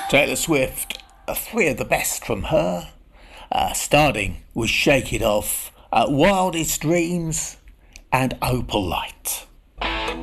Taylor Swift, three of the best from her, starting with Shake It Off, Wildest Dreams, and Opal Light.